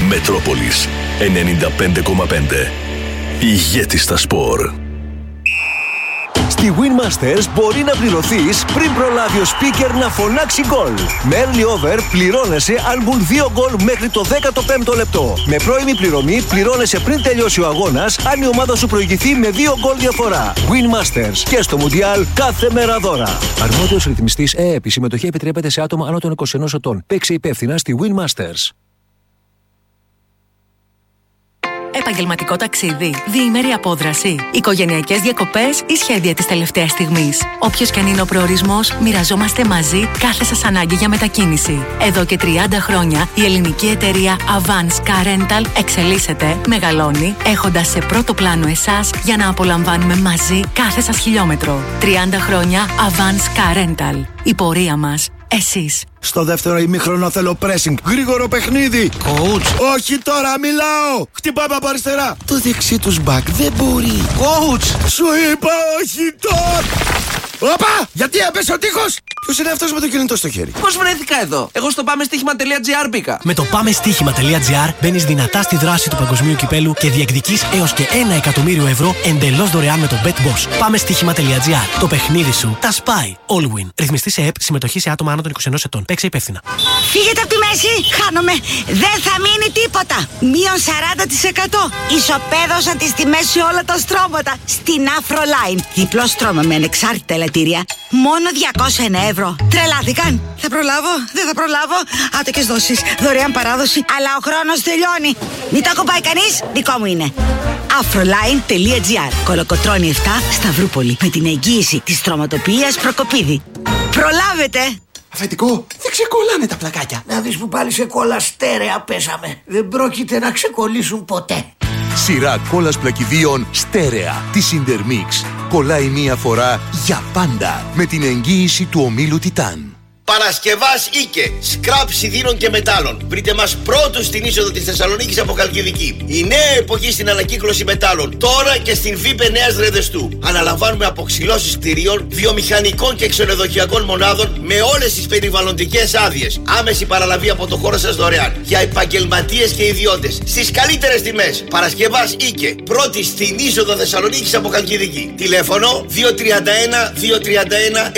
Μετρόπολης 95,5. Ηγέτης στα σπορ. Στη Winmasters μπορεί να πληρωθείς πριν προλάβει ο speaker να φωνάξει γκολ. Με early over πληρώνεσαι αν μπουν 2 γκολ μέχρι το 15ο λεπτό. Με πρώιμη πληρωμή πληρώνεσαι πριν τελειώσει ο αγώνας αν η ομάδα σου προηγηθεί με 2 γκολ διαφορά. Winmasters και στο Mundial κάθε μέρα δώρα. Αρμόδιος ρυθμιστής ΕΕΠ. Η συμμετοχή επιτρέπεται σε άτομα άνω των 21 ετών. Παίξε υπεύθυνα στη Winmasters. Επαγγελματικό ταξίδι, διήμερη απόδραση, οικογενειακές διακοπές ή σχέδια της τελευταίας στιγμής. Όποιος και αν είναι ο προορισμός, μοιραζόμαστε μαζί κάθε σας ανάγκη για μετακίνηση. Εδώ και 30 χρόνια η ελληνική εταιρεία Avance Car Rental εξελίσσεται, μεγαλώνει, έχοντας σε πρώτο πλάνο εσάς για να απολαμβάνουμε μαζί κάθε σας χιλιόμετρο. 30 χρόνια Avance Car Rental. Η πορεία μας. Εσείς. Στο δεύτερο ημίχρονο θέλω pressing. Γρήγορο παιχνίδι. Coach. Όχι τώρα, μιλάω. Χτυπάμε από αριστερά. Το δεξί τους μπακ δεν μπορεί. Coach. Σου είπα όχι τώρα. Όπα! Γιατί έπεσε ο τείχος! Ποιος είναι αυτός με το κινητό στο χέρι? Πώς βρέθηκα εδώ? Εγώ στο πάμεστίχημα.gr μπήκα. Με το πάμεστίχημα.gr μπαίνεις δυνατά στη δράση του παγκοσμίου κυπέλου και διεκδικείς έως και 1 εκατομμύριο ευρώ εντελώς δωρεάν με το BetBoss. Πάμεστίχημα.gr. Το παιχνίδι σου τα σπάει. All win. Ρυθμιστή σε ΕΕΠ. Συμμετοχή σε άτομα άνω των 21 ετών. Παίξε υπεύθυνα. Φύγετε από τη μέση! Χάνομαι! Δεν θα μείνει τίποτα! Μείον 40%! Ισοπαίδωσαν τις τιμές σε όλα τα στρώματα! Στην Afroline. Διπλό στρώμα με ανεξάρτητα ελαττήρια. Μόνο 201 ευρώ. Τρελάθηκαν! Θα προλάβω? Δεν θα προλάβω? Άτοκες δόσεις. Δωρεάν παράδοση. Αλλά ο χρόνος τελειώνει. Μην το ακουμπάει κανείς. Δικό μου είναι. Afroline.gr. Κολοκοτρώνη 7, Σταυρούπολη. Με την εγγύηση της στρωματοποιίας Προκοπίδη. Προλάβετε! Αφεντικό, δεν ξεκολλάνε τα πλακάκια. Να δεις που πάλι σε κόλλα στέρεα πέσαμε. Δεν πρόκειται να ξεκολλήσουν ποτέ. Σειρά κόλλας πλακιδίων στέρεα της Intermix. Κολλάει μία φορά για πάντα με την εγγύηση του ομίλου Τιτάν. Παρασκευάς Ίκε, σκραπ σιδήρων και μετάλλων. Βρείτε μας πρώτους στην είσοδο της Θεσσαλονίκης από Χαλκιδική. Η νέα εποχή στην ανακύκλωση μετάλλων. Τώρα και στην ΒΥΠΕ Νέας Ρεδεστού. Αναλαμβάνουμε αποξυλώσεις κτηρίων, βιομηχανικών και ξενοδοχειακών μονάδων με όλες τις περιβαλλοντικές άδειες. Άμεση παραλαβή από το χώρο σας δωρεάν. Για επαγγελματίες και ιδιώτες. Στις καλύτερες τιμές. Παρασκευάς Ίκε. Πρώτη στην είσοδο Θεσσαλονίκης από Χαλκιδική. Τηλέφωνο 231 231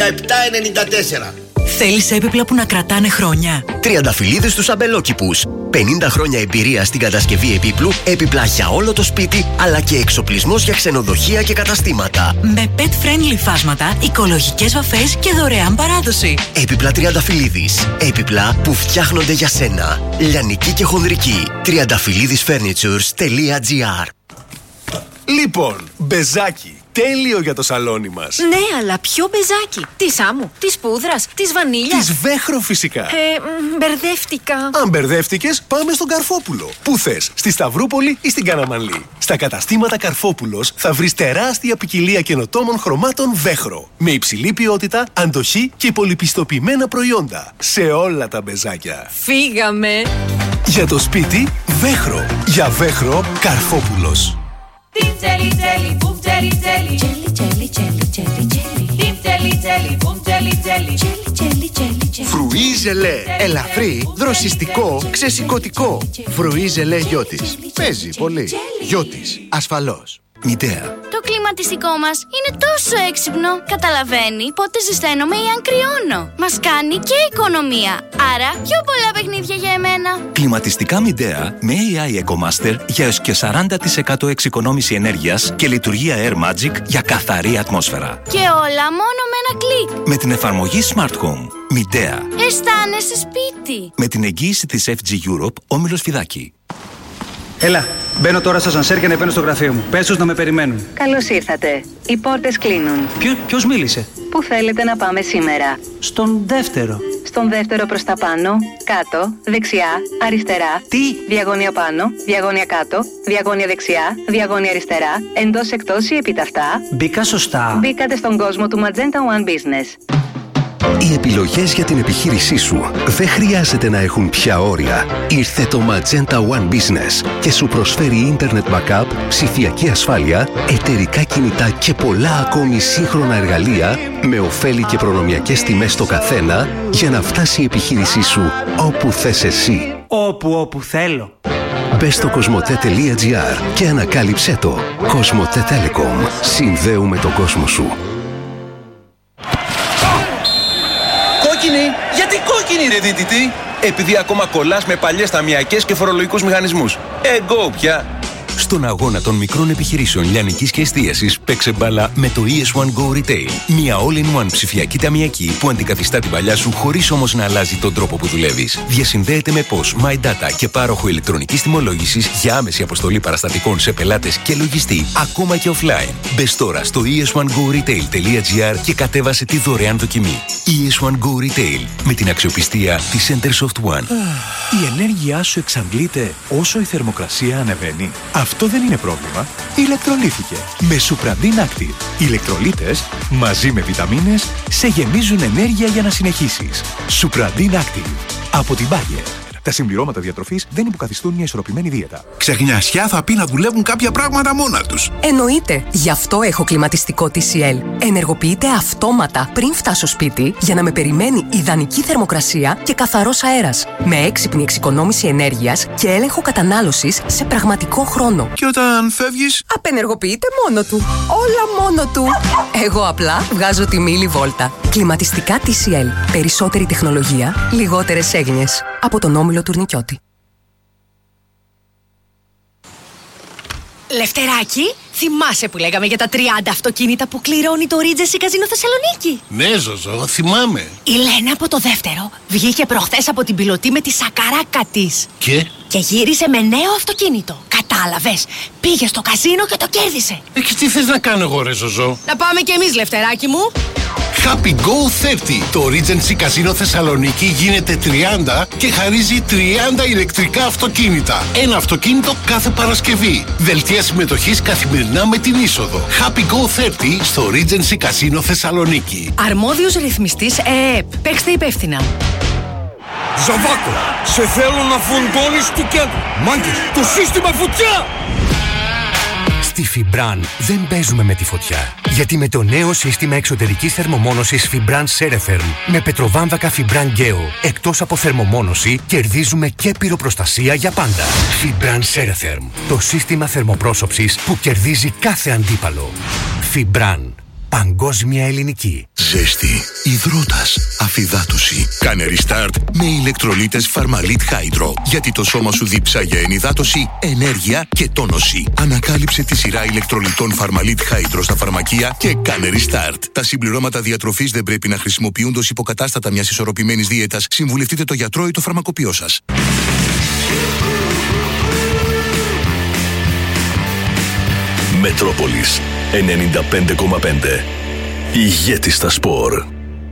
6794. Θέλεις έπιπλα που να κρατάνε χρόνια? Τριανταφυλλίδες στους αμπελόκηπους. 50 χρόνια εμπειρία στην κατασκευή επίπλου, έπιπλα για όλο το σπίτι, αλλά και εξοπλισμός για ξενοδοχεία και καταστήματα. Με pet-friendly φάσματα, οικολογικές βαφές και δωρεάν παράδοση. Έπιπλα Τριανταφυλλίδης. Έπιπλα που φτιάχνονται για σένα. Λιανική και χονδρική. Triandafyllidisfurnitures.gr. Λοιπόν, μπεζάκι. Τέλειο για το σαλόνι μας. Ναι, αλλά ποιο μπεζάκι? Της άμμου, της πούδρας, της βανίλιας? Της Βέχρο φυσικά. Μπερδεύτηκα. Αν μπερδεύτηκες, πάμε στον Καρφόπουλο. Πού θες, στη Σταυρούπολη ή στην Καναμανλή? Στα καταστήματα Καρφόπουλος θα βρεις τεράστια ποικιλία καινοτόμων χρωμάτων Βέχρο. Με υψηλή ποιότητα, αντοχή και πολυπιστοποιημένα προϊόντα. Σε όλα τα μπεζάκια. Φύγαμε. Για το σπίτι, Βέχρο. Για Βέχρο, Καρφόπουλος. Φρουί ζελέ. Ελαφρύ, δροσιστικό, ξεσηκωτικό. Φρουί ζελέ Γιώτης. Παίζει πολύ. Γιώτης. Ασφαλώς. Μητέα. Το κλιματιστικό μας είναι τόσο έξυπνο. Καταλαβαίνει πότε ζεσταίνομαι ή αν κρυώνω. Μας κάνει και οικονομία. Άρα πιο πολλά παιχνίδια για εμένα. Κλιματιστικά Midea με AI EcoMaster για έως και 40% εξοικονόμηση ενέργειας και λειτουργία Air Magic για καθαρή ατμόσφαιρα. Και όλα μόνο με ένα κλικ. Με την εφαρμογή Smart Home. Midea. Αισθάνεσαι σπίτι. Με την εγγύηση της FG Europe, Όμιλος Φιδάκη. Έλα, μπαίνω τώρα στο ασανσέρ και ανεβαίνω στο γραφείο μου. Πες τους να με περιμένουν. Καλώς ήρθατε. Οι πόρτες κλείνουν. Ποιος μίλησε? Πού θέλετε να πάμε σήμερα? Στον δεύτερο. Στον δεύτερο προς τα πάνω, κάτω, δεξιά, αριστερά. Τι? Διαγώνια πάνω, διαγώνια κάτω, διαγώνια δεξιά, διαγώνια αριστερά, εντός εκτός ή επίταυτα. Μπήκα σωστά. Μπήκατε στον κόσμο του Magenta One Business. Οι επιλογές για την επιχείρησή σου δεν χρειάζεται να έχουν πια όρια. Ήρθε το Magenta One Business και σου προσφέρει Internet Backup, ψηφιακή ασφάλεια, εταιρικά κινητά και πολλά ακόμη σύγχρονα εργαλεία με ωφέλη και προνομιακές τιμές στο καθένα για να φτάσει η επιχείρησή σου όπου θες εσύ. Όπου θέλω. Μπες στο κοσμοτέ.gr και ανακάλυψέ το. Κοσμοτέ Telecom. Συνδέουμε τον κόσμο σου. Κόκκινη! Γιατί κόκκινη ρε δίτητη? Επειδή ακόμα κολλάς με παλιές ταμιακές και φορολογικούς μηχανισμούς. Εγώ πια! Στον αγώνα των μικρών επιχειρήσεων λιανικής και εστίασης παίξε μπάλα με το ES1 Go Retail. Μια all-in-one ψηφιακή ταμιακή που αντικαθιστά την παλιά σου χωρίς όμως να αλλάζει τον τρόπο που δουλεύεις. Διασυνδέεται με POS, My Data και πάροχο ηλεκτρονικής τιμολόγησης για άμεση αποστολή παραστατικών σε πελάτες και λογιστή, ακόμα και offline. Μπες τώρα στο es1goretail.gr και κατέβασε τη δωρεάν δοκιμή. ES1 Go Retail με την αξιοπιστία της Centersoft One. Η ενέργειά σου εξαντλείται όσο η θερμοκρασία ανεβαίνει. Αυτό δεν είναι πρόβλημα. Ηλεκτρολύθηκε με Supradin Active. Οι ηλεκτρολίτες μαζί με βιταμίνες σε γεμίζουν ενέργεια για να συνεχίσεις. Supradin Active από την Bayer. Τα συμπληρώματα διατροφής δεν υποκαθιστούν μια ισορροπημένη δίαιτα. Ξεχνιασιά θα πει να δουλεύουν κάποια πράγματα μόνα τους. Εννοείται. Γι' αυτό έχω κλιματιστικό TCL. Ενεργοποιείται αυτόματα πριν φτάσω σπίτι για να με περιμένει ιδανική θερμοκρασία και καθαρός αέρας. Με έξυπνη εξοικονόμηση ενέργειας και έλεγχο κατανάλωσης σε πραγματικό χρόνο. Και όταν φεύγεις, απενεργοποιείται μόνο του. Όλα μόνο του. Εγώ απλά βγάζω τη μιλιβόλτα. Κλιματιστικά TCL. Περισσότερη τεχνολογία, λιγότερες έγνοιες. Από τον Όμιλο Τουρνικιώτη. Λευτεράκη, θυμάσαι που λέγαμε για τα 30 αυτοκίνητα που κληρώνει το Regency Casino Θεσσαλονίκη? Ναι, Ζωζό, θυμάμαι. Η Λένα από το δεύτερο βγήκε προχθές από την πιλωτή με τη σακαράκα της. Και γύρισε με νέο αυτοκίνητο. Κατάλαβες, πήγε στο καζίνο και το κέρδισε. Και τι θες να κάνω εγώ ρε Ζωζό? Να πάμε κι εμείς, Λευτεράκη μου. Happy Go 30. Το Regency Casino Θεσσαλονίκη γίνεται 30 και χαρίζει 30 ηλεκτρικά αυτοκίνητα. Ένα αυτοκίνητο κάθε Παρασκευή. Δελτία συμμετοχής καθημερινά με την είσοδο. Happy Go 30 στο Regency Casino Θεσσαλονίκη. Αρμόδιος ρυθμιστής ΕΕΠ. Παίξτε υπεύθυνα. Ζαβάκο, σε θέλω να φουντώνεις του κέντρου. Μάγκες, το σύστημα φωτιά! Στη Fibran δεν παίζουμε με τη φωτιά. Γιατί με το νέο σύστημα εξωτερικής θερμομόνωσης Fibran Ceretherm με πετροβάμβακα Fibran Geo, εκτός από θερμομόνωση, κερδίζουμε και πυροπροστασία για πάντα. Fibran Ceretherm, το σύστημα θερμοπρόσωψης που κερδίζει κάθε αντίπαλο. Fibran. Παγκόσμια ελληνική. Ζέστη, υδρότας, αφυδάτωση. Κάνε restart με ηλεκτρολίτες Pharmalit Hydro. Γιατί το σώμα σου δίψα για ενυδάτωση, ενέργεια και τόνωση. Ανακάλυψε τη σειρά ηλεκτρολιτών Pharmalit Hydro στα φαρμακεία και κάνε restart. Τα συμπληρώματα διατροφής δεν πρέπει να χρησιμοποιούνται ως υποκατάστατα μιας ισορροπημένης δίαιτας. Συμβουλευτείτε το γιατρό ή το φαρμακοποιό σας. Μετρόπολης 95,5. Ηγέτης στα σπορ.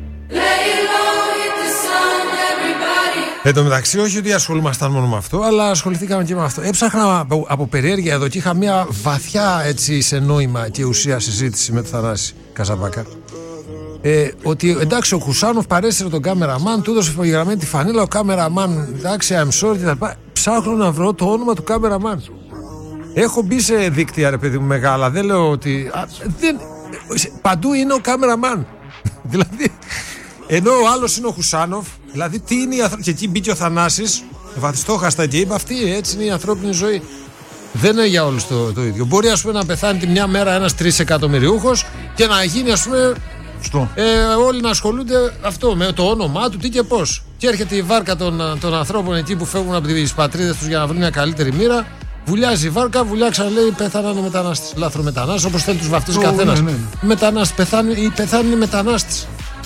Εν τω μεταξύ, όχι ότι ασχολούμασταν μόνο με αυτό, αλλά ασχοληθήκαμε και με αυτό. Έψαχνα από περιέργεια εδώ και είχα μια βαθιά έτσι σε νόημα και ουσία συζήτηση με τον Θανάση Καζαμπάκα. Ότι εντάξει, ο Χουσάνοφ παρέσυρε τον κάμεραμαν, του έδωσε υπογεγραμμένη τη φανίλα, ο κάμεραμαν, εντάξει, I'm sorry κτλ. Ψάχνω να βρω το όνομα του κάμεραμαν. Έχω μπει σε δίκτυα, ρε παιδί μου, μεγάλα. Δεν λέω ότι. Παντού είναι ο κάμεραμαν. Δηλαδή, ενώ ο άλλος είναι ο Χουσάνοφ, δηλαδή τι είναι η ανθρώπινη. Και εκεί μπήκε ο Θανάσης, βαθιστόχαστα και είπε: αυτή έτσι είναι η ανθρώπινη ζωή. Δεν είναι για όλους το ίδιο. Μπορεί, ας πούμε, να πεθάνει τη μια μέρα ένας 3 εκατομμυριούχος και να γίνει, ας πούμε. Όλοι να ασχολούνται αυτό με το όνομά του, τι και πώς. Και έρχεται η βάρκα των ανθρώπων εκεί που φεύγουν από τις πατρίδες τους για να βρουν μια καλύτερη μοίρα. Βουλιάζει η βάρκα, βουλιά ξαναλέει πέθαναν μετανάστες. Λάθρομετανάστες, όπως θέλει τους βαφτίσει καθένας. Ναι. Μετανάστες, πεθάνουν οι μετανάστες.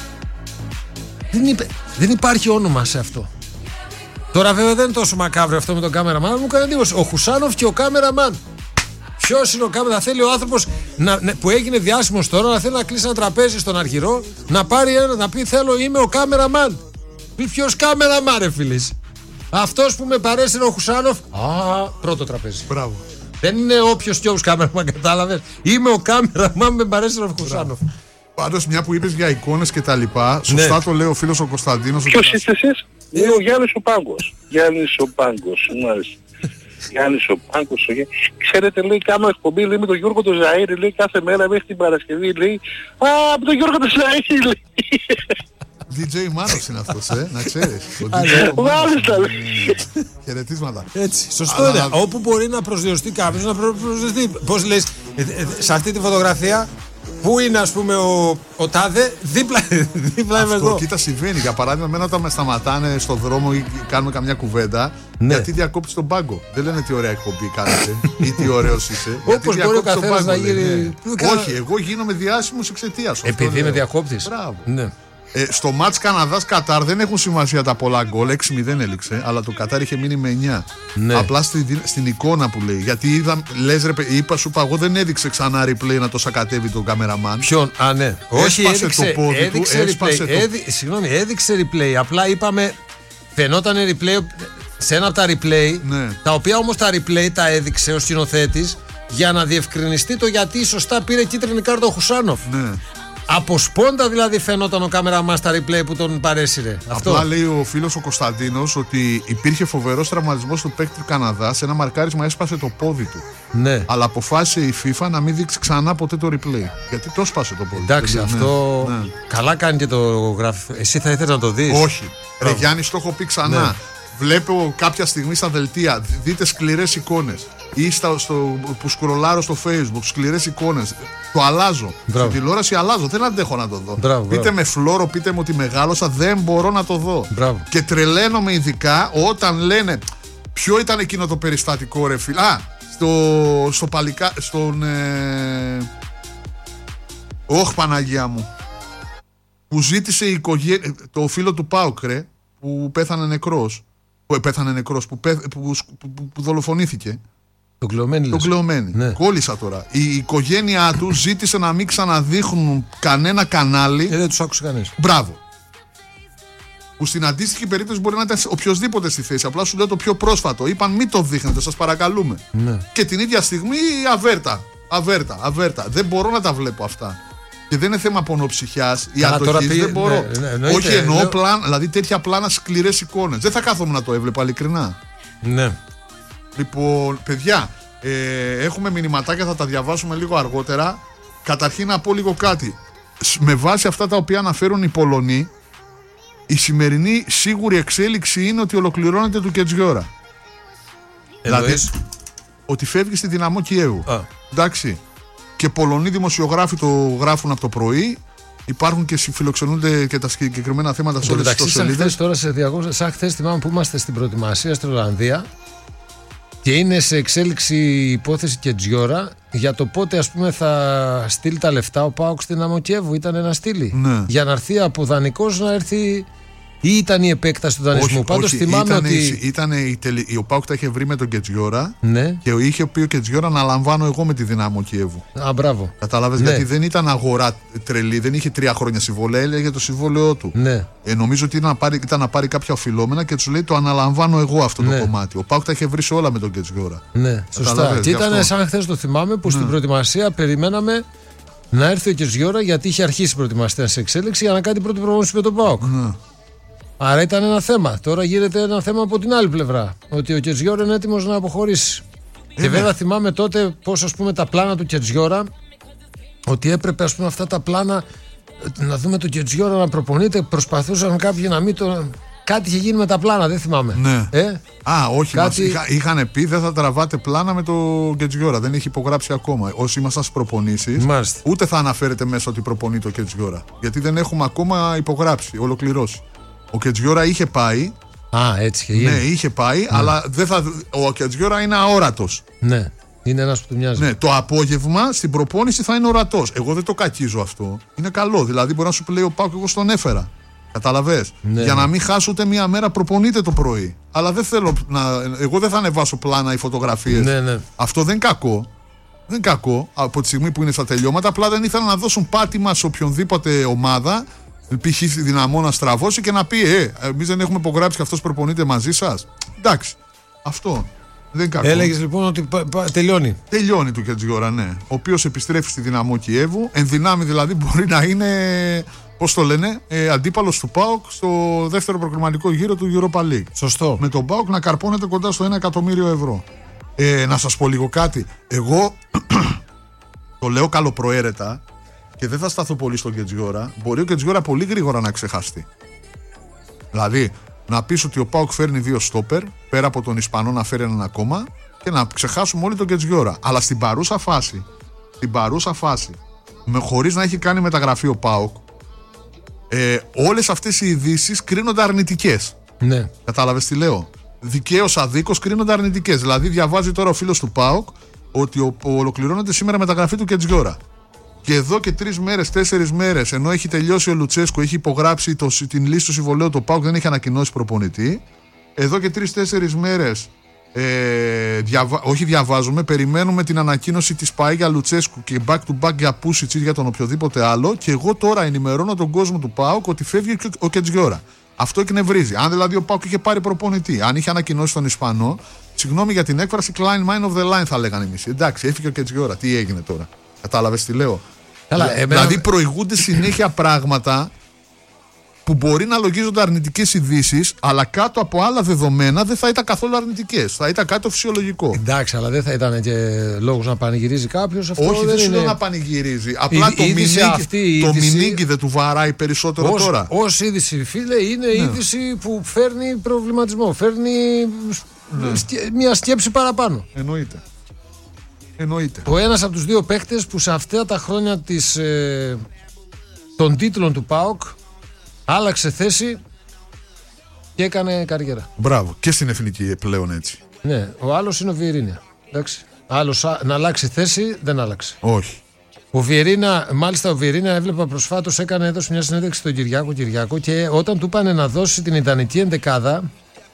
Δεν υπάρχει όνομα σε αυτό. Τώρα βέβαια δεν είναι τόσο μακάβριο αυτό με τον κάμεραμαν, μου έκανε εντύπωση. Ο Χουσάνοφ και ο κάμεραμαν. Ποιος είναι ο κάμεραμαν? Θα θέλει ο άνθρωπος που έγινε διάσημος τώρα να θέλει να κλείσει ένα τραπέζι στον Αρχηρό, να πάρει ένα, να πει θέλω, είμαι ο κάμεραμαν. Ποιος κάμεραμαν, ρε φίλες? Αυτός που με παρέσυρε ο Χουσάνοφ. Πρώτο τραπέζι. Μπράβο. Δεν είναι όποιος κι όποιος κάμεραμαν, κατάλαβες. Είμαι ο κάμεραμαν, με παρέσυρε ο Χουσάνοφ. Πάντως, μια που είπες για εικόνες και τα λοιπά, σωστά το λέει ο φίλος ο Κωνσταντίνος. Ποιος είστε εσείς? Είναι ο Γιάννης ο Πάγκος. Γιάννης ο Πάγκος, μάλιστα. Γιάννης ο Πάγκος. Ξέρετε, λέει, κάνω εκπομπή, λέει, με τον Γιώργο τον Ζαΐρη, λέει, κάθε μέρα μέχρι την Παρασκευή, λέει. Από τον Γιώργο τον Ζαΐρη, λέει. DJ Μάνος είναι αυτός, να ξέρεις. Μάλιστα. Χαιρετίσματα. Έτσι, σωστό είναι. Όπου μπορεί να προσδιοριστεί κάποιος, να προσδιοριστεί. Πώς λες, σε αυτή τη φωτογραφία, πού είναι ας πούμε ο τάδε, δίπλα είμαι εγώ. Κοίτα, συμβαίνει. Για παράδειγμα, εμένα όταν με σταματάνε στον δρόμο ή κάνουμε καμιά κουβέντα, γιατί διακόπτεις τον πάγκο. Δεν λένε τι ωραία εκπομπή κάνετε ή τι ωραίος είσαι. Όπως μπορεί ο καθένας να γίνει. Όχι, εγώ γίνομαι διάσημος εξαιτίας. Επειδή με διακόπτεις. Μπράβο. Στο μάτς Καναδάς-Κατάρ δεν έχουν σημασία τα πολλά γκολ, 6-0 έληξε, αλλά το Κατάρ είχε μείνει με 9. Ναι. Απλά στην εικόνα που λέει. Γιατί λες ρε, σου είπα, εγώ δεν έδειξε ξανά replay να το σακατεύει τον καμεραμάν. Ποιον, ναι. Όχι, έδειξε το πόδι του, συγγνώμη, έδειξε replay. Απλά είπαμε, φαινόταν replay σε ένα από τα replay, τα οποία όμως τα replay τα έδειξε ο σκηνοθέτης για να διευκρινιστεί το γιατί σωστά πήρε κίτρινη κάρτα ο Χουσάνοφ. Ναι. Από σπόντα δηλαδή φαινόταν ο κάμεραμαν στα replay που τον παρέσυρε. Απλά λέει ο φίλος ο Κωνσταντίνος ότι υπήρχε φοβερός τραυματισμός του παίκτη του Καναδά. Σε ένα μαρκάρισμα έσπασε το πόδι του. Ναι. Αλλά αποφάσισε η FIFA να μην δείξει ξανά ποτέ το replay. Γιατί το έσπασε το πόδι. Εντάξει, αυτό. Ναι. Καλά κάνει και το γράφει. Εσύ θα ήθελες να το δεις? Όχι. Ρε Γιάννη, το έχω πει ξανά. Ναι. Βλέπω κάποια στιγμή στα δελτία, δείτε σκληρές εικόνες. Ή που σκρολάρω στο Facebook, σκληρές εικόνες. Το αλλάζω. Στην τηλεόραση αλλάζω. Δεν αντέχω να το δω. Πείτε με φλόρο, πείτε με ότι μεγάλωσα, δεν μπορώ να το δω. Και τρελαίνομαι ειδικά όταν λένε ποιο ήταν εκείνο το περιστατικό, ρε φίλε. Στο παλικά. Όχ, Παναγία μου. Που ζήτησε η οικογένεια. Το φίλο του ΠΑΟΚ, ρε, που πέθανε νεκρός. Που δολοφονήθηκε. Το κλεωμένη. Ναι. Κόλλησα τώρα. Η οικογένειά του ζήτησε να μην ξαναδείχνουν κανένα κανάλι. Δεν τους άκουσε κανείς. Μπράβο. Που στην αντίστοιχη περίπτωση μπορεί να ήταν οποιοδήποτε στη θέση. Απλά σου λέω το πιο πρόσφατο. Είπαν μην το δείχνετε, σας παρακαλούμε. Ναι. Και την ίδια στιγμή αβέρτα. Δεν μπορώ να τα βλέπω αυτά. Και δεν είναι θέμα πονοψυχιάς ή αντοχής. Δεν μπορώ. Όχι, εννοώ δηλαδή τέτοια πλάνα, σκληρές εικόνες. Δεν θα κάθομαι να το έβλεπα, ειλικρινά. Ναι. Λοιπόν, παιδιά, έχουμε μηνυματάκια, θα τα διαβάσουμε λίγο αργότερα. Καταρχήν να πω λίγο κάτι. Με βάση αυτά τα οποία αναφέρουν οι Πολωνοί, η σημερινή σίγουρη εξέλιξη είναι ότι ολοκληρώνεται του Κετζιόρα. Δηλαδή, ότι φεύγει στη Δυναμό Κιέβου. Εντάξει. Και Πολωνοί δημοσιογράφοι το γράφουν από το πρωί. Υπάρχουν και φιλοξενούνται και τα συγκεκριμένα θέματα σε όλες τις ιστοσελίδες. Τώρα σε διαγώγηση, σαν χθες θυμάμαι που είμαστε στην προετοιμασία στην Ολλανδία και είναι σε εξέλιξη η υπόθεση Κετζιόρα για το πότε ας πούμε θα στείλει τα λεφτά ο ΠΑΟΚ στην Δυναμό Κιέβου. Ήταν να στείλει. Ναι. Για να έρθει από δανεικός να έρθει. Ή ήταν η επέκταση του δανεισμού? Πάντως θυμάμαι ότι. Ο ΠΑΟΚ τα είχε βρει με τον Κετζιόρα, ναι. Και είχε πει ο Κετζιόρα να λαμβάνω εγώ με τη Δυνάμω Κιέβου. Μπράβο. Κατάλαβες, ναι. Γιατί δεν ήταν αγορά τρελή, δεν είχε 3 χρόνια συμβόλαια, έλεγε το συμβόλαιό του. Ναι. Νομίζω ότι ήταν να πάρει κάποια οφειλόμενα και του λέει το αναλαμβάνω εγώ αυτό το κομμάτι. Ο ΠΑΟΚ τα είχε βρει σε όλα με τον Κετζιόρα. Ναι, σωστά. Και ήταν σαν χθες το θυμάμαι που στην προετοιμασία περιμέναμε να έρθει ο Κετζιόρα γιατί είχε αρχίσει η προετοιμασία σε εξέλιξη για να κάνει πρώτη προπόνηση με τον ΠΑΟΚ. Άρα ήταν ένα θέμα. Τώρα γίνεται ένα θέμα από την άλλη πλευρά. Ότι ο Κετζιόρα είναι έτοιμος να αποχωρήσει. Και βέβαια θυμάμαι τότε πώς ας πούμε τα πλάνα του Κετζιόρα, ότι έπρεπε ας πούμε αυτά τα πλάνα να δούμε τον Κετζιόρα να προπονείται. Προσπαθούσαν κάποιοι να μην το. Κάτι είχε γίνει με τα πλάνα, δεν θυμάμαι. Ναι. Όχι. Είχαν πει δεν θα τραβάτε πλάνα με τον Κετζιόρα. Δεν έχει υπογράψει ακόμα. Όσοι ήμασταν στις προπονήσεις, ούτε θα αναφέρεται μέσα ότι προπονεί το Κετζιόρα. Γιατί δεν έχουμε ακόμα υπογράψει, ολοκληρώσει. Ο Κετζιόρα είχε πάει. Έτσι είχε γίνει. Ναι, είχε πάει, αλλά ο Κετζιόρα είναι αόρατος. Ναι, είναι ένας που του μοιάζει. Ναι, το απόγευμα στην προπόνηση θα είναι ορατός. Εγώ δεν το κακίζω αυτό. Είναι καλό. Δηλαδή μπορεί να σου πει ο ΠΑΟΚ, εγώ στον έφερα. Καταλαβες. Ναι. Για να μην χάσω ούτε μία μέρα προπονείται το πρωί. Αλλά δεν θέλω εγώ δεν θα ανεβάσω πλάνα ή φωτογραφίες. Ναι. Αυτό δεν είναι κακό. Δεν είναι κακό από τη στιγμή που είναι στα τελειώματα. Απλά δεν ήθελα να δώσουν πάτημα σε οποιονδήποτε ομάδα. Π.χ. Δυναμό να στραβώσει και να πει εμείς δεν έχουμε υπογράψει και αυτός προπονείται μαζί σας. Εντάξει. Αυτό δεν είναι κακό. Έλεγες λοιπόν ότι τελειώνει. Τελειώνει του Κετζιόρα, ναι. Ο οποίος επιστρέφει στη Δυναμό Κιέβου. Εν δυνάμει δηλαδή μπορεί να είναι, πώς το λένε, αντίπαλος του ΠΑΟΚ στο δεύτερο προκριματικό γύρο του Europa League. Σωστό. Με τον ΠΑΟΚ να καρπώνεται κοντά στο 1 εκατομμύριο ευρώ. Να σας πω λίγο κάτι. Εγώ το λέω καλοπροαίρετα. Και δεν θα σταθώ πολύ στον Κετζιόρα. Μπορεί ο Κετζιόρα πολύ γρήγορα να ξεχαστεί. Δηλαδή, να πεις ότι ο ΠΑΟΚ φέρνει 2 στόπερ, πέρα από τον Ισπανό να φέρει έναν ακόμα, και να ξεχάσουμε όλοι τον Κετζιόρα. Αλλά στην παρούσα φάση, χωρίς να έχει κάνει μεταγραφή ο ΠΑΟΚ, όλες αυτές οι ειδήσεις κρίνονται αρνητικές. Ναι. Κατάλαβες τι λέω? Δικαίως αδίκως κρίνονται αρνητικές. Δηλαδή, διαβάζει τώρα ο φίλος του ΠΑΟΚ ότι ολοκληρώνεται σήμερα μεταγραφή του Κετζιόρα. Και εδώ και 3 μέρες, 4 μέρες, ενώ έχει τελειώσει ο Λουτσέσκου, έχει υπογράψει την λύση του συμβολέου, το ΠΑΟΚ δεν έχει ανακοινώσει προπονητή. Εδώ και 3-4 μέρες όχι διαβάζουμε, περιμένουμε την ανακοίνωση της ΠΑΕ για Λουτσέσκου και back to back για Πούσιτς ή για τον οποιοδήποτε άλλο. Και εγώ τώρα ενημερώνω τον κόσμο του ΠΑΟΚ ότι φεύγει ο Κετζιόρα. Αυτό εκνευρίζει. Αν δηλαδή ο ΠΑΟΚ είχε πάρει προπονητή, αν είχε ανακοινώσει τον Ισπανό, συγγνώμη για την έκφραση, Klein mind of the line θα λέγανε εμείς. Εντάξει, έφυγε ο Κετζιόρα. Τι έγινε τώρα? Κατάλαβες τι λέω? Δηλαδή προηγούνται συνέχεια πράγματα που μπορεί να λογίζονται αρνητικές ειδήσεις, αλλά κάτω από άλλα δεδομένα δεν θα ήταν καθόλου αρνητικές. Θα ήταν κάτι το φυσιολογικό. Εντάξει, αλλά δεν θα ήταν και λόγος να πανηγυρίζει κάποιος. Όχι, δεν σου λέω να πανηγυρίζει. Απλά το μηνύγκι δεν του βαράει περισσότερο τώρα. Ως είδηση, φίλε, είναι είδηση που φέρνει προβληματισμό. Φέρνει μια σκέψη παραπάνω. Εννοείται. Ο ένας από τους 2 παίχτες που σε αυτά τα χρόνια των τίτλων του ΠΑΟΚ άλλαξε θέση και έκανε καριέρα. Μπράβο. Και στην εθνική πλέον έτσι. Ναι. Ο άλλος είναι ο Βιερίνια. Εντάξει. Άλλος να αλλάξει θέση δεν άλλαξε. Όχι. Ο Βιερίνια, μάλιστα ο Βιερίνια έβλεπα προσφάτως έδωσε μια συνέντευξη στον Κυριάκο και όταν του είπανε να δώσει την ιδανική ενδεκάδα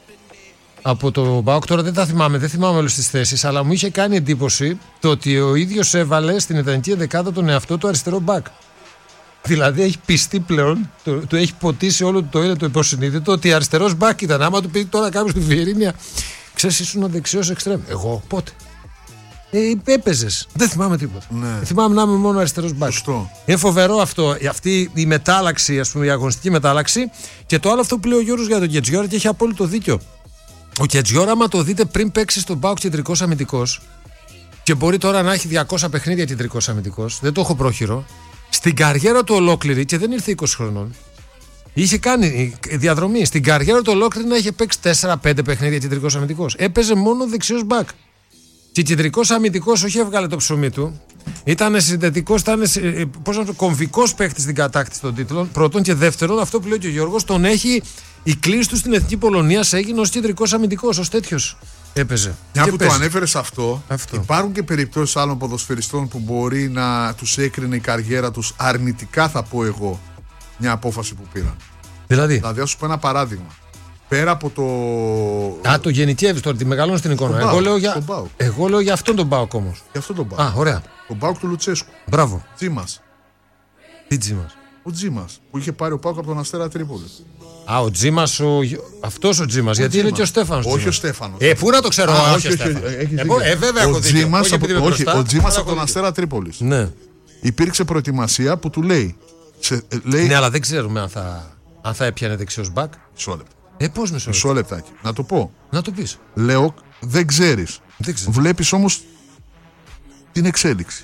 από το ΠΑΟΚ, τώρα δεν θυμάμαι όλες τις θέσεις, αλλά μου είχε κάνει εντύπωση το ότι ο ίδιος έβαλε στην ιδανική ενδεκάδα τον εαυτό του αριστερό μπακ. Δηλαδή έχει πιστεί πλέον, του έχει ποτίσει όλο το υποσυνείδητο ότι αριστερός μπακ ήταν. Άμα του πει τώρα κάποιος του Βιερίνια, ξέρεις, ήσουν δεξιός εξτρέμ. Εγώ πότε? Έπαιζες. Δεν θυμάμαι τίποτα. Ναι. Θυμάμαι να είμαι μόνο αριστερός μπακ. Είναι φοβερό αυτό, αυτή η μετάλλαξη, ας πούμε, η αγωνιστική μετάλλαξη. Και το άλλο αυτό που λέει ο Γιώργος για τον Κετζιόρα, και έχει απόλυτο δίκιο. Ο Κετζιόρα, άμα το δείτε πριν παίξει στον ΠΑΟΚ κεντρικός αμυντικός, και μπορεί τώρα να έχει 200 παιχνίδια κεντρικός αμυντικός, δεν το έχω πρόχειρο, στην καριέρα του ολόκληρη, και δεν ήρθε 20 χρονών, είχε κάνει διαδρομή. Στην καριέρα του ολόκληρη να είχε παίξει 4-5 παιχνίδια κεντρικός αμυντικός. Έπαιζε μόνο δεξιός μπακ. Και κεντρικός αμυντικός όχι έβγαλε το ψωμί του. Ήταν συνδετικός, ήταν κομβικός παίκτης στην κατάκτηση των τίτλων. Πρώτον, και δεύτερον, αυτό που λέει και ο Γιώργος, τον έχει. Η κλίση του στην Εθνική Πολωνία έγινε ως κεντρικός αμυντικός, ως τέτοιος έπαιζε. Μια που το ανέφερες αυτό, υπάρχουν και περιπτώσεις άλλων ποδοσφαιριστών που μπορεί να τους έκρινε η καριέρα τους αρνητικά, θα πω εγώ, μια απόφαση που πήραν. Δηλαδή, ας σου πω ένα παράδειγμα. Πέρα από το. Το γενικεύεις τώρα, τη μεγαλώνεις στην εικόνα. Εγώ λέω για αυτόν τον ΠΑΟΚ όμως. Για αυτόν τον ΠΑΟΚ. Ωραία. Τον ΠΑΟΚ του Λουτσέσκου. Μπράβο. Τζίμας. Τι Τζίμας? Ο Τζίμας που είχε πάρει ο ΠΑΟΚ από τον Αστέρα Τρίπολης. Ο Τζίμας, αυτός ο Τζίμας, γιατί είναι και ο Στέφανος. Όχι ο Στέφανος. Πού να το ξέρω, όχι ο Στέφανος. Βέβαια έχω δίκιο. Ο Τζίμας από τον Αστέρα Τρίπολης. Ναι. Υπήρξε προετοιμασία που του λέει. Ναι, αλλά δεν ξέρουμε αν θα έπιανε δεξιός μπακ. Μισό λεπτό. Πώς μισό λεπτάκι. Να το πω. Να το πεις. Λέω, δεν ξέρεις. Βλέπεις όμως την εξέλιξη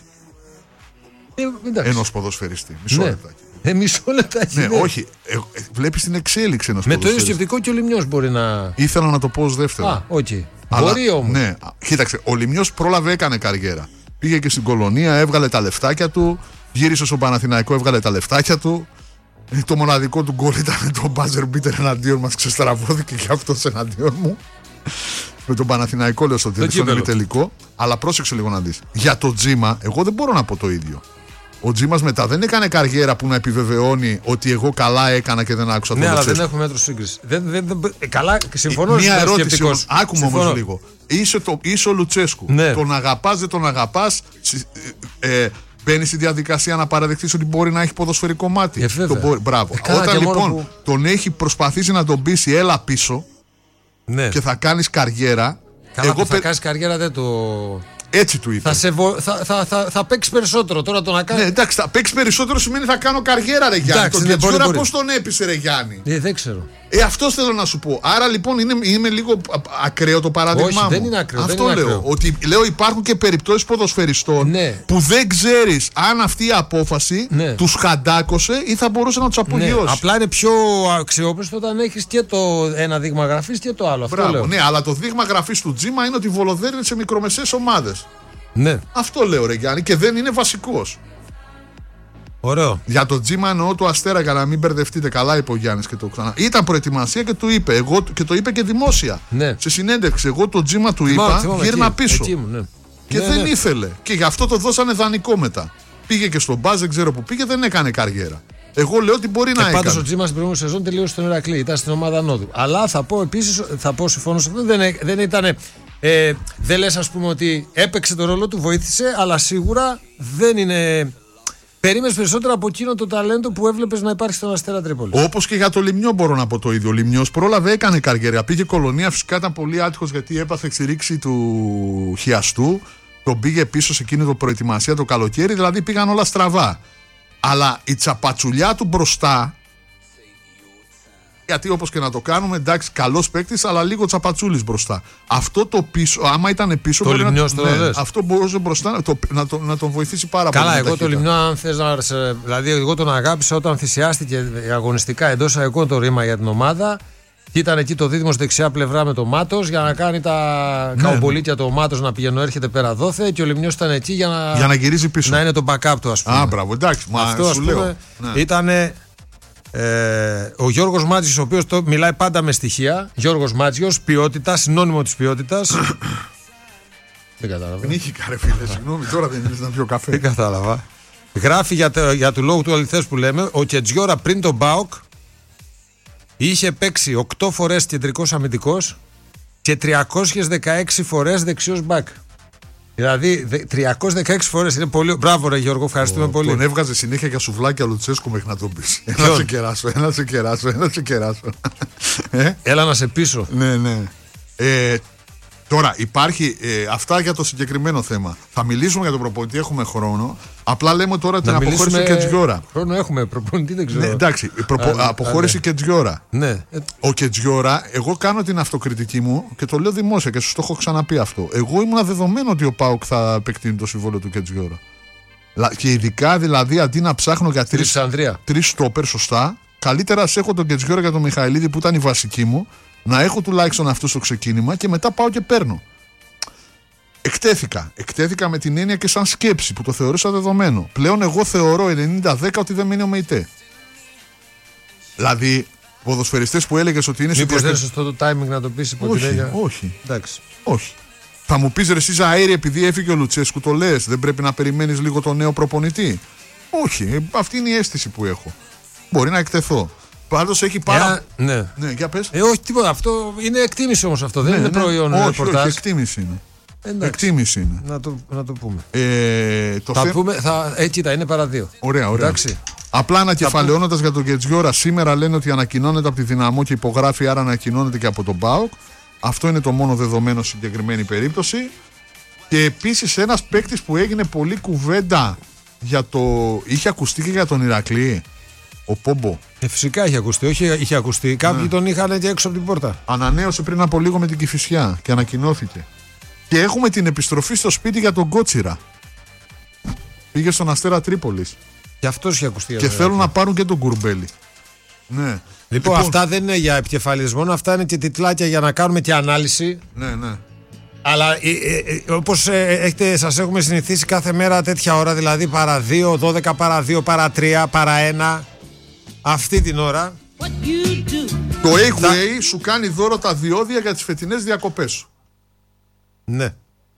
ενός ποδοσφαιριστή. Μισό λεπτάκι. Μισό λεπτάκι. Ναι, όχι. Βλέπεις την εξέλιξη ενός ποδοσφαιριστή. Με το ίδιο σκεπτικό και ο Λιμιός μπορεί να. Ήθελα να το πω ως δεύτερο. Μπορεί όμως. Ναι, κοίταξε. Ο Λιμιός πρόλαβε, έκανε καριέρα. Πήγε και στην κολονία, έβγαλε τα λεφτάκια του. Γύρισε στον Παναθηναϊκό, έβγαλε τα λεφτάκια του. Το μοναδικό του γκολ ήταν το buzzer beater εναντίον μας. Ξεστραβώθηκε και αυτός εναντίον μου. Με τον Παναθηναϊκό, λέω, στον τελικό. Αλλά πρόσεξε λίγο να δεις. Για το Τζίμα, εγώ δεν μπορώ να πω το ίδιο. Ο Τζίμας μετά δεν έκανε καριέρα που να επιβεβαιώνει ότι εγώ καλά έκανα και δεν άκουσα τον Λουτσέσκου. Ναι, αλλά δεν έχουμε μέτρο σύγκριση. Καλά, συμφωνώ. Μια ερώτηση όμως, άκουμε όμως λίγο. Είσαι ο Λουτσέσκου. Ναι. Τον αγαπάς, δεν τον αγαπάς. Μπαίνει στη διαδικασία να παραδεχτείς ότι μπορεί να έχει ποδοσφαιρικό μάτι. Μπράβο. Όταν λοιπόν τον έχει προσπαθήσει να τον πείσει, έλα πίσω, ναι, και θα κάνεις καριέρα. Καλά, θα κάνεις καριέρα, δεν το. Έτσι του είπε. Θα παίξει περισσότερο τώρα το να κάνει. Ναι, εντάξει, θα παίξει περισσότερο σημαίνει θα κάνω καριέρα, ρε Γιάννη. Τον Κετζιόρα πώς τον έπεισε, ρε Γιάννη? Δεν ξέρω. Αυτό θέλω να σου πω. Άρα λοιπόν είναι λίγο ακραίο το παράδειγμά μου. Δεν είναι ακραίο. Αυτό δεν είναι λέω. ακραίο. Ότι λέω υπάρχουν και περιπτώσεις ποδοσφαιριστών που δεν ξέρεις αν αυτή η απόφαση τους χαντάκωσε ή θα μπορούσε να τους απογειώσει. Ναι. Απλά είναι πιο αξιόπιστο όταν έχεις και το ένα δείγμα γραφής και το άλλο. Μπράβο, αυτό λέω. ναι, αλλά το δείγμα γραφής του Τζίμα είναι ότι βολοδέρνει σε μικρομεσαίες ομάδες. Ναι. Αυτό λέω, ρε Γιάννη, και δεν είναι βασικός. Ωραίο. Για το Τζίμα εννοώ του Αστέρα, για να μην μπερδευτείτε. Καλά είπε ο Γιάννης και το ξανά. Ήταν προετοιμασία και του είπε. Και το είπε και δημόσια. Ναι. Σε συνέντευξη. Εγώ το Τζίμα του είπα, γύρνα πίσω. Ναι. Και δεν ήθελε. Και γι' αυτό το δώσανε δανεικό μετά. Πήγε και στον Μπάζ, δεν ξέρω που πήγε, δεν έκανε καριέρα. Εγώ λέω ότι μπορεί να έκανε. Πάντως ο Τζίμα στην προηγούμενη σεζόν τελείωσε στον Ηρακλή. Ήταν στην ομάδα Νόδου. Αλλά θα πω επίσης, συμφωνώ σε αυτό, δεν ήταν. Δεν λες, ας πούμε, ότι έπαιξε τον ρόλο του, βοήθησε, αλλά σίγουρα δεν είναι. Περίμενες περισσότερο από εκείνο το ταλέντο που έβλεπες να υπάρχει στον Αστέρα Τρίπολης. Όπως και για το Λιμιό μπορώ να πω το ίδιο. Ο Λιμιός πρόλαβε, έκανε καριέρα. Πήγε Κολονία, φυσικά ήταν πολύ άτυχος γιατί έπαθε εξυρίξη του χιαστού. Τον πήγε πίσω σε εκείνη το προετοιμασία το καλοκαίρι, δηλαδή πήγαν όλα στραβά. Αλλά η τσαπατσουλιά του μπροστά. Γιατί όπως και να το κάνουμε, εντάξει, καλός παίκτης, αλλά λίγο τσαπατσούλης μπροστά. Αυτό το πίσω, άμα ήταν πίσω, το Λιμνιός αυτό μπορούσε μπροστά να τον βοηθήσει πάρα πολύ. Καλά, εγώ το Λιμνιό, αν θες να. Δηλαδή, εγώ τον αγάπησα όταν θυσιάστηκε αγωνιστικά εντός αγωγικών το ρήμα για την ομάδα. Και ήταν εκεί το δίδυμο δεξιά πλευρά με το Μάτος για να κάνει τα καουμπολίτια το Μάτος να πηγαίνει, έρχεται πέρα δόθε. Και ο Λιμνιός ήταν εκεί για να γυρίζει πίσω. Να είναι το backup του, ας πούμε. Α, μπράβο, εντάξει, αυτό, ας πούμε, ήταν. Ο Γιώργος Μάτζιος, ο οποίος μιλάει πάντα με στοιχεία. Γιώργος Μάτζιος, ποιότητα, συνώνυμο της ποιότητας. Δεν κατάλαβα. Πνίχηκα, ρε φίλε, συγγνώμη, τώρα δεν ήρθε να πιω καφέ. Δεν κατάλαβα. Γράφει για του λόγου του αληθές που λέμε. Ο Κετζιόρα πριν τον ΠΑΟΚ είχε παίξει 8 φορές κεντρικός αμυντικός και 316 φορές δεξιός μπακ. Δηλαδή 316 φορές είναι πολύ. Μπράβο, ρε Γιώργο, ευχαριστούμε πολύ. Τον έβγαζε συνέχεια για σουβλάκια Λουτσέσκου μέχρι να τον πεις. Ένα σε κεράσω. Έλα να σε πείσω. Ναι. Τώρα υπάρχει αυτά για το συγκεκριμένο θέμα. Θα μιλήσουμε για τον προπονητή, έχουμε χρόνο. Απλά λέμε τώρα την αποχώρηση και Κετζιόρα. Χρόνο έχουμε, προπονητή δεν ξέρω. Ναι, εντάξει, αποχώρηση Κετζιόρα. Ναι. Ο Κετζιόρα, εγώ κάνω την αυτοκριτική μου και το λέω δημόσια και σου το έχω ξαναπεί αυτό. Εγώ ήμουν δεδομένο ότι ο ΠΑΟΚ θα επεκτείνει το συμβόλαιο του Κετζιόρα. Και ειδικά δηλαδή αντί να ψάχνω για τρεις στόπερ σωστά, καλύτερα σε έχω τον Κετζιόρα για τον Μιχαηλίδη που ήταν η βασική μου. Να έχω τουλάχιστον αυτό στο ξεκίνημα και μετά πάω και παίρνω. Εκτέθηκα με την έννοια και σαν σκέψη που το θεωρούσα δεδομένο. Πλέον εγώ θεωρώ 90-10 ότι δεν μείνει ο ΜΕΙΤΕ. Δηλαδή, ποδοσφαιριστές που έλεγες ότι είναι σε μήπως δεν είναι σωστό το timing να το πεις υπό την έννοια. Όχι. Εντάξει. Όχι. Θα μου πεις ρε εσύ Ζαΐρη, επειδή έφυγε ο Λουτσέσκου, το λες, δεν πρέπει να περιμένεις λίγο τον νέο προπονητή. Όχι. Αυτή είναι η αίσθηση που έχω. Μπορεί να εκτεθώ. Πάντως έχει πάρα. Ναι, για πες. Όχι, τίποτα. Αυτό είναι εκτίμηση όμως αυτό. Δεν είναι προϊόν ρεπορτάζ. Όχι, εκτίμηση είναι. Εκτίμηση είναι. Να το πούμε. Κοίτα, είναι παρά δύο. Ωραία. Εντάξει. Απλά ανακεφαλαιώνοντας για τον Κετζιόρα, σήμερα λένε ότι ανακοινώνεται από τη Δυναμό και υπογράφει, άρα ανακοινώνεται και από τον ΠΑΟΚ. Αυτό είναι το μόνο δεδομένο σε συγκεκριμένη περίπτωση. Και επίσης ένας παίκτης που έγινε πολύ κουβέντα για το. Είχε ακουστεί και για τον Ηρακλή. Ο Πόμπο. Ανανέωσε πριν από λίγο με την Κηφισιά και ανακοινώθηκε. Και έχουμε την επιστροφή στο σπίτι για τον Κότσιρα. Πήγε στον Αστέρα Τρίπολης. Και αυτός είχε ακουστεί. Και θέλουν να πάρουν και τον Κουρμπέλη. Ναι. Λοιπόν, αυτά δεν είναι για επικεφαλής μόνο, αυτά είναι και τιτλάκια για να κάνουμε και ανάλυση. Ναι. Αλλά όπως σας έχουμε συνηθίσει κάθε μέρα τέτοια ώρα, δηλαδή παρά 2, 12 παρά 2, παρά 3, παρά 1, αυτή την ώρα. Το Away σου κάνει δώρο τα διόδια για τις φετινές διακοπές σου. Ναι.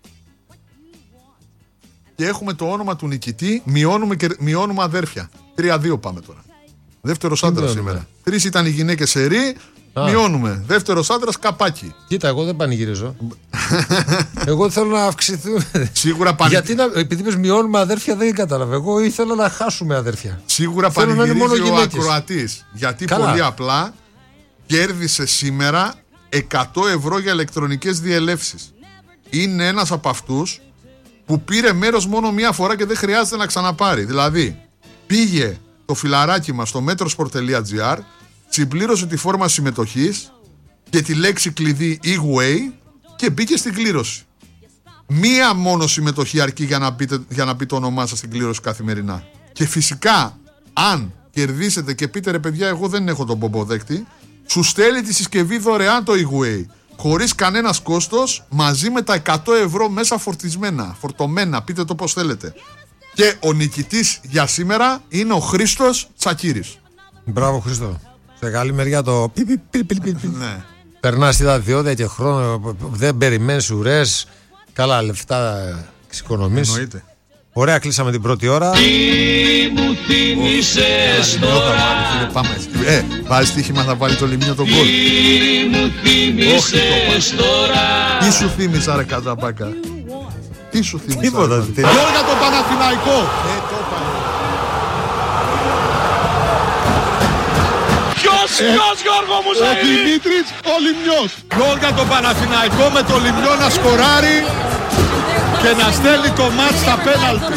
Και έχουμε το όνομα του νικητή, μειώνουμε αδέρφια. 3-2 πάμε τώρα. Δεύτερος άντρας σήμερα. 3 ήταν οι γυναίκες σερί. Μειώνουμε. Δεύτερος άντρας καπάκι. Κοίτα, εγώ δεν πανηγυρίζω. Εγώ θέλω να αυξηθούν. Σίγουρα Γιατί επειδή πες μειώνουμε αδέρφια, δεν κατάλαβα. Εγώ ήθελα να χάσουμε αδέρφια. Σίγουρα πανηγυρίζει ο ακροατής. Γιατί πολύ απλά κέρδισε σήμερα 100 ευρώ για ηλεκτρονικές διελεύσεις. Είναι ένας από αυτούς που πήρε μέρος μόνο μία φορά και δεν χρειάζεται να ξαναπάρει. Δηλαδή, πήγε το φιλαράκι μας στο metrosport.gr, συμπλήρωσε τη φόρμα συμμετοχής και τη λέξη κλειδί e-way και μπήκε στην κλήρωση. Μία μόνο συμμετοχή αρκεί για να πει το όνομά σας στην κλήρωση καθημερινά. Και φυσικά, αν κερδίσετε και πείτε ρε παιδιά, εγώ δεν έχω τον πομποδέκτη, σου στέλνει τη συσκευή δωρεάν το e-way, χωρίς κανένας κόστος, μαζί με τα 100 ευρώ μέσα φορτωμένα, πείτε το πως θέλετε. Και ο νικητής για σήμερα είναι ο Χρήστος Τσακύρης. Μπράβο Χρήστο. Σε καλή μεριά το ναι. Περνάς τα διόδια και χρόνο, δεν περιμένεις ουρές, καλά λεφτά εξοικονομείς. Εννοείται. Ωραία, κλείσαμε την πρώτη ώρα. Τι μου θύμισες τώρα. Βάλει στοίχημα, θα βάλει το λιμνίο τον γκολ. Τι μου θύμισες τώρα. Τι σου θύμισα ρε Κατζαμπάκα. Τι σου θύμισα. Τίποτα. Γιώργα το Παναθηναϊκό. Ποιος Γιώργο μου ο Δημήτρης ο Λιμνιός. Γιώργα το Παναθηναϊκό με το Λιμνιό να σκοράρει και να στέλνει το μάτς στα πέναλτι.